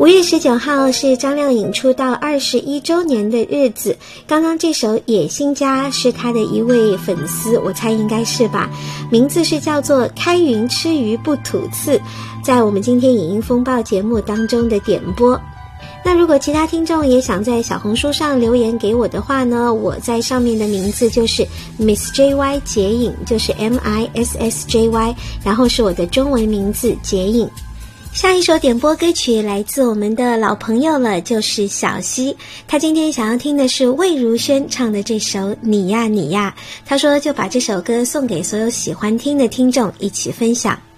5月19号是张靓颖出道21周年的日子，刚刚这首《野心家》是她的一位粉丝，我猜应该是吧，名字是叫做开云吃鱼不吐刺，在我们今天影音风暴节目当中的点播。那如果其他听众也想在小红书上留言给我的话呢，我在上面的名字就是 Miss JY 杰影，就是 MISSJY， 然后是我的中文名字杰影。下一首点播歌曲来自我们的老朋友了，就是小溪，他今天想要听的是魏如萱唱的这首《你呀你呀》，他说就把这首歌送给所有喜欢听的听众一起分享。